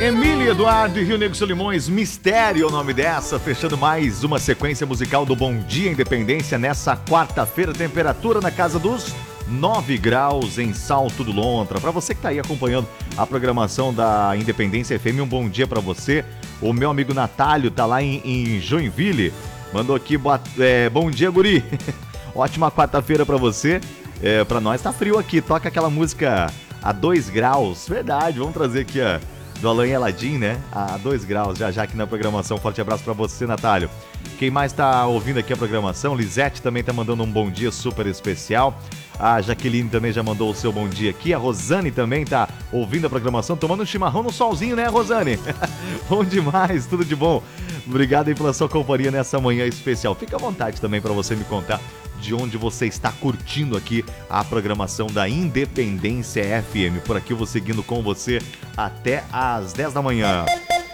Emília Eduardo e Rio Negro Solimões, Mistério é o nome dessa, fechando mais uma sequência musical do Bom Dia Independência nessa quarta-feira, temperatura na casa dos 9 graus em Salto do Lontra. Para você que está aí acompanhando a programação da Independência FM, um bom dia para você. O meu amigo Natálio tá lá em Joinville, mandou aqui, bom dia, guri. Ótima quarta-feira para você. Para nós tá frio aqui, toca aquela música a 2 graus, verdade, vamos trazer aqui do Alain Eladim, né? A 2 graus, já aqui na programação. Forte abraço pra você, Natálio. Quem mais tá ouvindo aqui a programação? Lisete também tá mandando um bom dia super especial. A Jaqueline também já mandou o seu bom dia aqui. A Rosane também tá ouvindo a programação, tomando um chimarrão no solzinho, né, Rosane? Bom demais, tudo de bom. Obrigado aí pela sua companhia nessa manhã especial. Fica à vontade também para você me contar de onde você está curtindo aqui a programação da Independência FM. Por aqui eu vou seguindo com você até às 10 da manhã.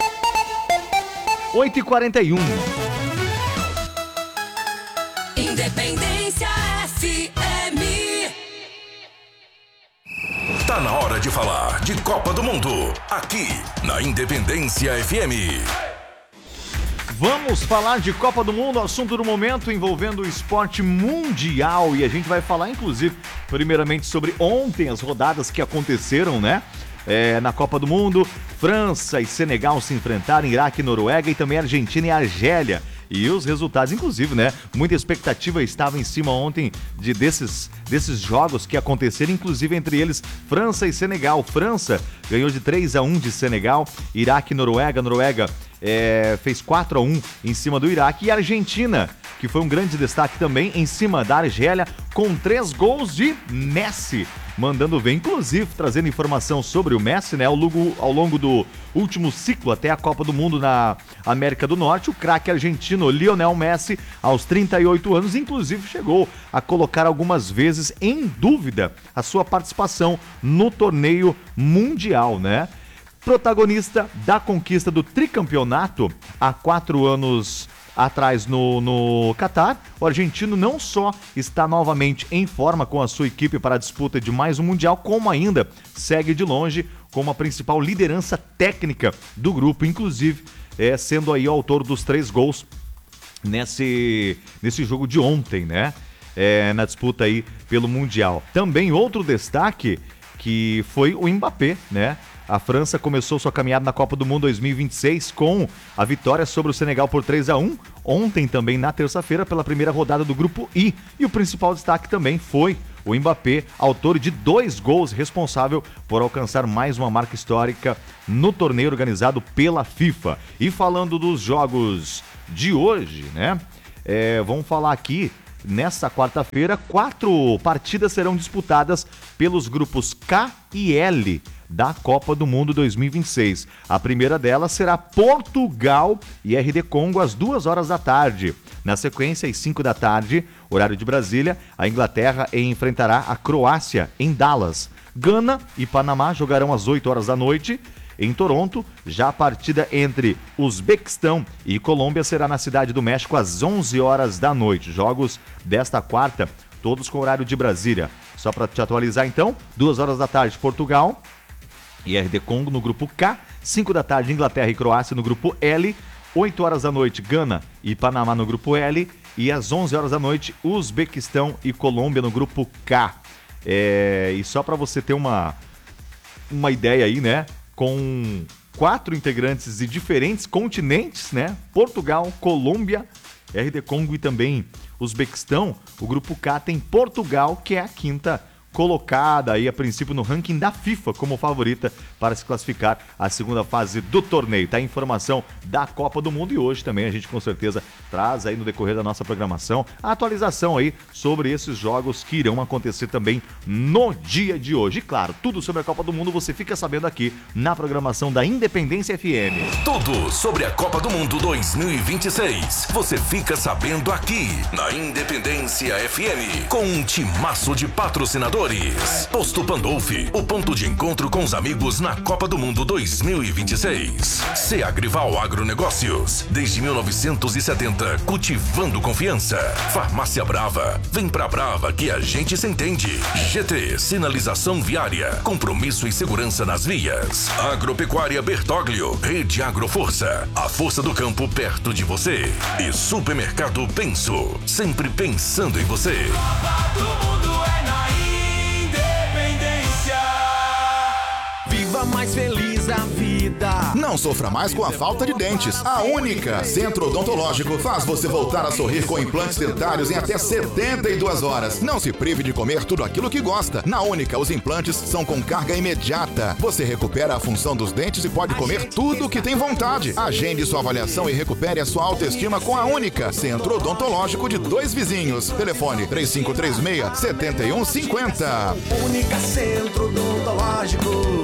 8h41. Independência FM. Tá na hora de falar de Copa do Mundo, aqui na Independência FM. Vamos falar de Copa do Mundo, assunto do momento envolvendo o esporte mundial, e a gente vai falar inclusive primeiramente sobre ontem as rodadas que aconteceram, né? Na Copa do Mundo, França e Senegal se enfrentaram, Iraque e Noruega, e também Argentina e Argélia. E os resultados, inclusive, né? Muita expectativa estava em cima ontem desses jogos que aconteceram, inclusive entre eles França e Senegal. França ganhou de 3-1 de Senegal, Iraque e Noruega. Noruega fez 4-1 em cima do Iraque, e a Argentina, que foi um grande destaque também, em cima da Argélia, com 3 gols de Messi, mandando ver, inclusive trazendo informação sobre o Messi, né? Ao longo do último ciclo até a Copa do Mundo na América do Norte, o craque argentino Lionel Messi, aos 38 anos, inclusive chegou a colocar algumas vezes em dúvida a sua participação no torneio mundial, né? Protagonista da conquista do tricampeonato há 4 anos atrás no Catar, o argentino não só está novamente em forma com a sua equipe para a disputa de mais um Mundial, como ainda segue de longe como a principal liderança técnica do grupo, inclusive sendo aí o autor dos 3 gols nesse jogo de ontem, né? Na disputa aí pelo Mundial. Também outro destaque que foi o Mbappé, né? A França começou sua caminhada na Copa do Mundo 2026 com a vitória sobre o Senegal por 3-1. Ontem também, na terça-feira, pela primeira rodada do Grupo I. E o principal destaque também foi o Mbappé, autor de 2 gols, responsável por alcançar mais uma marca histórica no torneio organizado pela FIFA. E falando dos jogos de hoje, né? Vamos falar aqui. Nessa quarta-feira, 4 partidas serão disputadas pelos grupos K e L da Copa do Mundo 2026. A primeira delas será Portugal e RD Congo às 2 horas da tarde. Na sequência, às 5 da tarde, horário de Brasília, a Inglaterra enfrentará a Croácia em Dallas. Gana e Panamá jogarão às 8 horas da noite. Em Toronto, já a partida entre Uzbequistão e Colômbia será na Cidade do México às 11 horas da noite. Jogos desta quarta, todos com horário de Brasília. Só para te atualizar então, 2 horas da tarde Portugal e RD Congo no grupo K, 5 da tarde Inglaterra e Croácia no grupo L, 8 horas da noite Gana e Panamá no grupo L, e às 11 horas da noite Uzbequistão e Colômbia no grupo K. E só para você ter uma ideia aí, né? Com 4 integrantes de diferentes continentes, né? Portugal, Colômbia, RD Congo e também Uzbequistão. O grupo K tem Portugal, que é a 5ª colocada aí a princípio no ranking da FIFA como favorita para se classificar à segunda fase do torneio. Tá a informação da Copa do Mundo, e hoje também a gente com certeza traz aí no decorrer da nossa programação a atualização aí sobre esses jogos que irão acontecer também no dia de hoje. E claro, tudo sobre a Copa do Mundo você fica sabendo aqui na programação da Independência FM. Tudo sobre a Copa do Mundo 2026 você fica sabendo aqui na Independência FM, com um timaço de patrocinadores. Motores. Posto Pandolfi, o ponto de encontro com os amigos na Copa do Mundo 2026. Seagrival Agronegócios, desde 1970, cultivando confiança. Farmácia Brava, vem pra Brava que a gente se entende. GT, sinalização viária, compromisso e segurança nas vias. Agropecuária Bertoglio, Rede Agroforça, a força do campo perto de você. E Supermercado Penso, sempre pensando em você. Copa do Mundo é na Independência. Viva mais feliz a vida. Não sofra mais com a falta de dentes. A Única Centro Odontológico faz você voltar a sorrir com implantes dentários em até 72 horas. Não se prive de comer tudo aquilo que gosta. Na Única, os implantes são com carga imediata. Você recupera a função dos dentes e pode comer tudo o que tem vontade. Agende sua avaliação e recupere a sua autoestima com a Única Centro Odontológico de Dois Vizinhos. Telefone 3536-7150. Única Centro Odontológico.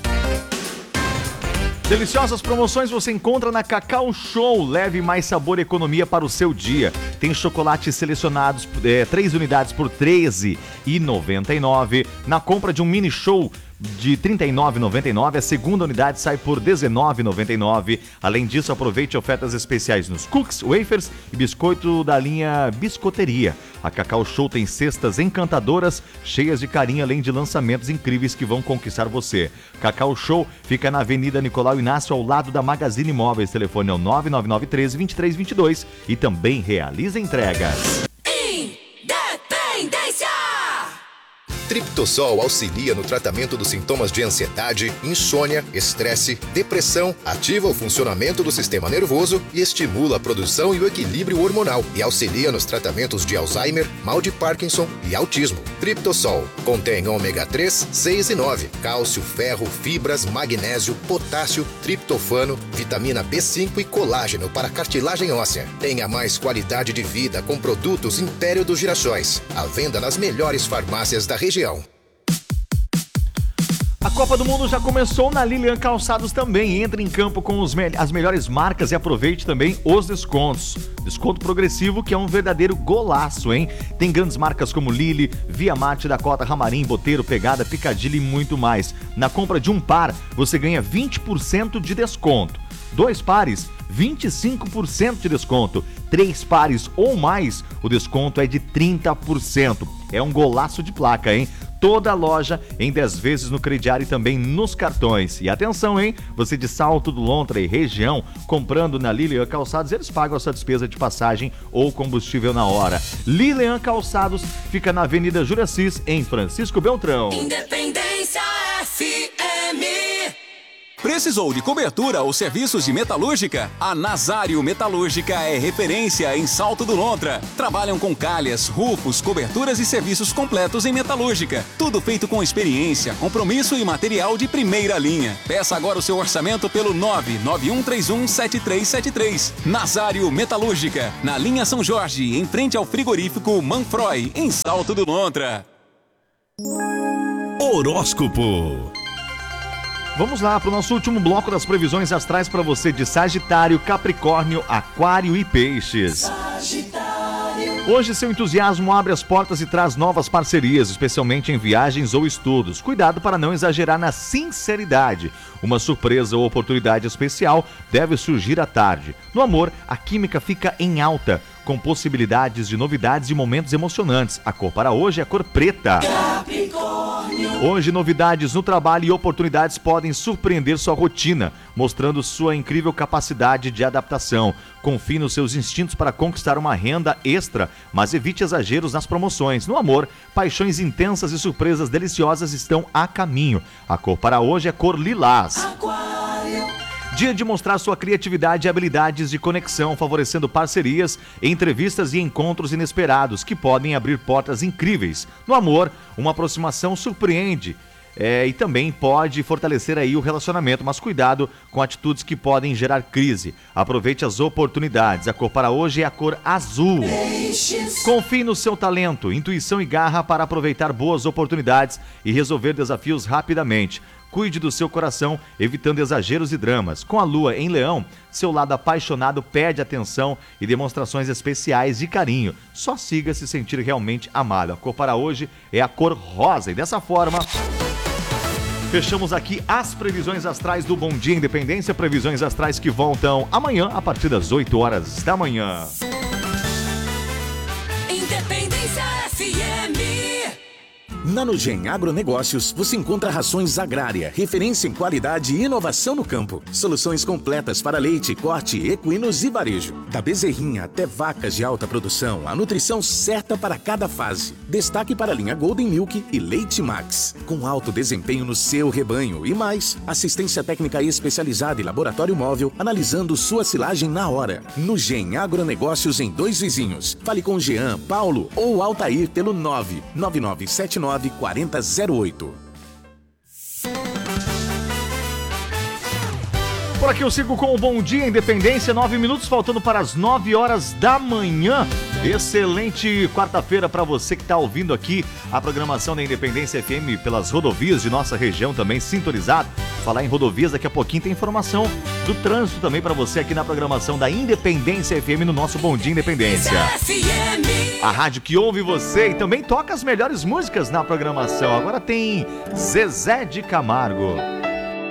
Deliciosas promoções você encontra na Cacau Show. Leve mais sabor e economia para o seu dia. Tem chocolates selecionados, 3 unidades por R$ 13,99. Na compra de um mini show de R$ 39,99, a segunda unidade sai por R$ 19,99. Além disso, aproveite ofertas especiais nos cookies, wafers e biscoito da linha Biscoteria. A Cacau Show tem cestas encantadoras, cheias de carinho, além de lançamentos incríveis que vão conquistar você. Cacau Show fica na Avenida Nicolau Inácio, ao lado da Magazine Imóveis. Telefone é o 99913-2322 e também realiza entregas. Independência. Triptosol auxilia no tratamento dos sintomas de ansiedade, insônia, estresse, depressão, ativa o funcionamento do sistema nervoso e estimula a produção e o equilíbrio hormonal e auxilia nos tratamentos de Alzheimer, mal de Parkinson e autismo. Triptosol contém ômega 3, 6 e 9, cálcio, ferro, fibras, magnésio, potássio, triptofano, vitamina B5 e colágeno para cartilagem óssea. Tenha mais qualidade de vida com produtos Império dos Girassóis. À venda nas melhores farmácias da região. A Copa do Mundo já começou na Lilian Calçados também. Entre em campo com as melhores marcas e aproveite também os descontos. Desconto progressivo que é um verdadeiro golaço, hein? Tem grandes marcas como Lili, Via Mate, Dakota, Ramarim, Boteiro, Pegada, Picadilly e muito mais. Na compra de um par, você ganha 20% de desconto. 2 pares, 25% de desconto. 3 pares ou mais, o desconto é de 30%. É um golaço de placa, hein? Toda a loja em 10 vezes no crediário e também nos cartões. E atenção, hein? Você de Salto do Lontra e região, comprando na Lilian Calçados, eles pagam a sua despesa de passagem ou combustível na hora. Lilian Calçados fica na Avenida Juracis, em Francisco Beltrão. Independência FM. Precisou de cobertura ou serviços de metalúrgica? A Nazário Metalúrgica é referência em Salto do Lontra. Trabalham com calhas, rufos, coberturas e serviços completos em metalúrgica. Tudo feito com experiência, compromisso e material de primeira linha. Peça agora o seu orçamento pelo 991317373. Nazário Metalúrgica, na linha São Jorge, em frente ao frigorífico Manfroy, em Salto do Lontra. Horóscopo. Vamos lá para o nosso último bloco das previsões astrais para você de Sagitário, Capricórnio, Aquário e Peixes. Hoje seu entusiasmo abre as portas e traz novas parcerias, especialmente em viagens ou estudos. Cuidado para não exagerar na sinceridade. Uma surpresa ou oportunidade especial deve surgir à tarde. No amor, a química fica em alta, com possibilidades de novidades e momentos emocionantes. A cor para hoje é a cor preta. Hoje, novidades no trabalho e oportunidades podem surpreender sua rotina, mostrando sua incrível capacidade de adaptação. Confie nos seus instintos para conquistar uma renda extra, mas evite exageros nas promoções. No amor, paixões intensas e surpresas deliciosas estão a caminho. A cor para hoje é cor lilás. Dia de mostrar sua criatividade e habilidades de conexão, favorecendo parcerias, entrevistas e encontros inesperados que podem abrir portas incríveis. No amor, uma aproximação surpreende e também pode fortalecer aí o relacionamento, mas cuidado com atitudes que podem gerar crise. Aproveite as oportunidades. A cor para hoje é a cor azul. Confie no seu talento, intuição e garra para aproveitar boas oportunidades e resolver desafios rapidamente. Cuide do seu coração, evitando exageros e dramas. Com a lua em Leão, seu lado apaixonado pede atenção e demonstrações especiais de carinho. Só siga se sentir realmente amado. A cor para hoje é a cor rosa. E dessa forma, fechamos aqui as previsões astrais do Bom Dia Independência. Previsões astrais que voltam amanhã a partir das 8 horas da manhã. Independência FM. Na Nugem Agronegócios, você encontra rações agrária, referência em qualidade e inovação no campo. Soluções completas para leite, corte, equinos e varejo. Da bezerrinha até vacas de alta produção, a nutrição certa para cada fase. Destaque para a linha Golden Milk e Leite Max, com alto desempenho no seu rebanho. E mais, assistência técnica especializada e laboratório móvel, analisando sua silagem na hora. Nugem Agronegócios em Dois Vizinhos. Fale com Jean, Paulo ou Altair pelo 99979 4008. Por aqui eu sigo com o Bom Dia Independência, 9 minutos faltando para as 9 horas da manhã. Excelente quarta-feira para você que está ouvindo aqui a programação da Independência FM pelas rodovias de nossa região também sintonizado. Falar em rodovias, daqui a pouquinho tem informação do trânsito também para você aqui na programação da Independência FM no nosso Bom Dia Independência. A rádio que ouve você e também toca as melhores músicas na programação. Agora tem Zezé de Camargo.